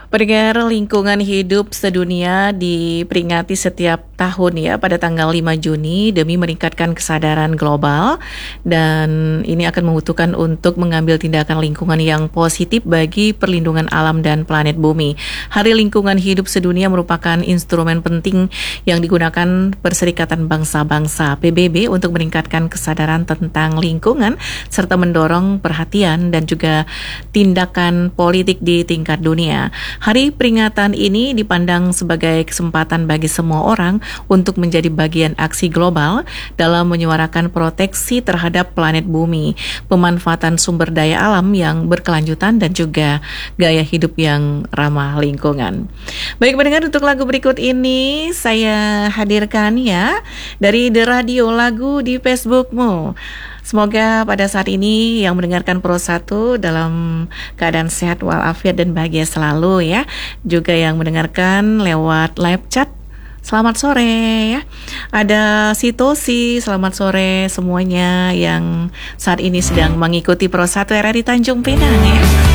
Pendengar, lingkungan hidup sedunia diperingati setiap tahun ya pada tanggal 5 Juni demi meningkatkan kesadaran global, dan ini akan membutuhkan untuk mengambil tindakan lingkungan yang positif bagi perlindungan alam dan planet bumi. Hari Lingkungan Hidup Sedunia merupakan instrumen penting yang digunakan Perserikatan Bangsa-Bangsa PBB untuk meningkatkan kesadaran tentang lingkungan serta mendorong perhatian dan juga tindakan politik di tingkat dunia. Hari peringatan ini dipandang sebagai kesempatan bagi semua orang untuk menjadi bagian aksi global dalam menyuarakan proteksi terhadap planet bumi, pemanfaatan sumber daya alam yang berkelanjutan, dan juga gaya hidup yang ramah lingkungan. Baik pendengar, untuk lagu berikut ini saya hadirkan ya dari The Radio, lagu di Facebookmu. Semoga pada saat ini yang mendengarkan Pro 1 dalam keadaan sehat walafiat dan bahagia selalu ya. Juga yang mendengarkan lewat live chat, selamat sore ya. Ada Sitosi, selamat sore semuanya yang saat ini sedang mengikuti Pro 1 RRI Tanjung Pinang ya.